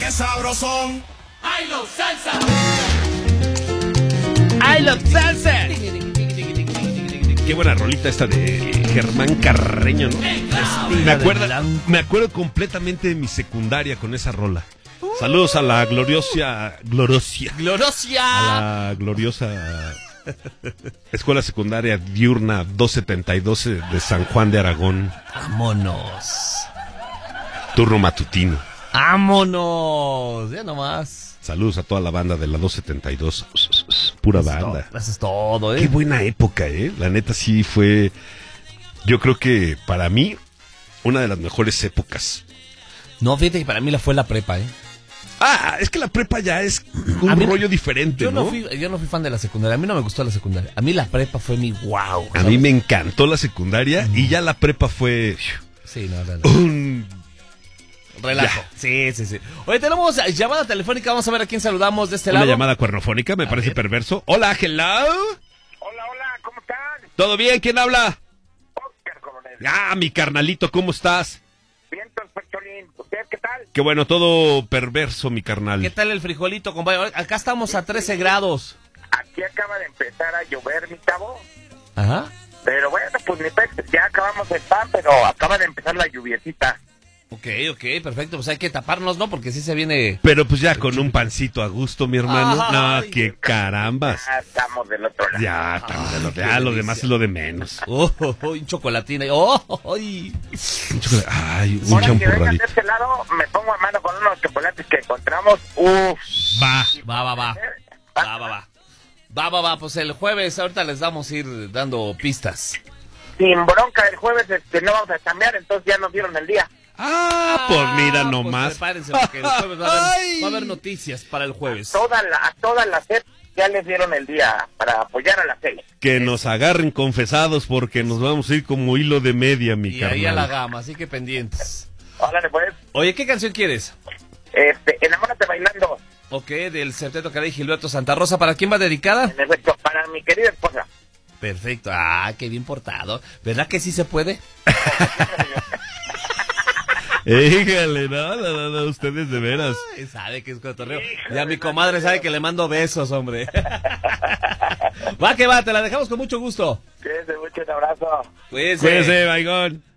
qué sabrosón. I love salsa. I love salsa. Qué buena rolita esta de Germán Carreño, ¿no? Me acuerdo completamente de mi secundaria con esa rola. Saludos a la gloriosa. A la gloriosa Escuela Secundaria Diurna 272 de San Juan de Aragón. Vámonos. Turno matutino. Vámonos. Ya nomás. Saludos a toda la banda de la 272. Pura banda. Eso es todo, Qué buena época, La neta sí fue, yo creo que para mí, una de las mejores épocas. No, fíjate que para mí fue la prepa, Es que la prepa ya es un rollo diferente, ¿no? Yo no fui fan de la secundaria. A mí no me gustó la secundaria. A mí la prepa fue mi wow. ¿sabes? A mí me encantó la secundaria y ya la prepa fue... Sí, no. Un relajo. Sí. Oye, tenemos llamada telefónica. Vamos a ver a quién saludamos de este lado. Una llamada cuernofónica, me parece perverso. Hola, hello. Hola, ¿cómo están? ¿Todo bien? ¿Quién habla? Oscar, coronel. Mi carnalito, ¿cómo estás? Vientos, Pecholín. ¿Ustedes qué tal? Qué bueno, todo perverso, mi carnal. ¿Qué tal el frijolito, compadre? Acá estamos a 13 grados. Aquí acaba de empezar a llover, mi chavo. Ajá. Pero bueno, pues mi pez, ya acabamos el pan, pero acaba de empezar la lluviecita. Ok, perfecto. Pues hay que taparnos, ¿no? Porque sí se viene... Pero pues ya con un pancito a gusto, mi hermano. Ay, no, qué carambas. Ya estamos del otro lado. Ya estamos del otro lado. Lo demás es lo de menos. Un chocolatina. Ay, Un chocolate. Ay, un Ahora que vengan de champurradito. este lado, me pongo a mano con unos chocolates que encontramos. Va. Pues el jueves, ahorita les vamos a ir dando pistas. Sin bronca, el jueves no vamos a cambiar, entonces ya nos dieron el día. Pues mira nomás. Pues prepárense porque el jueves va a haber noticias para el jueves. A todas las sets ya les dieron el día para apoyar a la serie. Que nos agarren confesados porque nos vamos a ir como hilo de media, mi Y carnal. ahí a la gama, así que pendientes. Órale, pues. Oye, ¿qué canción quieres? Enamórate bailando. Ok, del Septeto Caray Gilberto Santa Rosa. ¿Para quién va dedicada? En efecto, para mi querida esposa. Perfecto. Qué bien portado. ¿Verdad que sí se puede? Híjale, no, ustedes de veras. Ay, sabe que es cotorreo. Ya mi comadre sabe que le mando besos, hombre. Va que va, te la dejamos con mucho gusto. Cuídense mucho, un abrazo. Cuídense. Cuídense, baigón.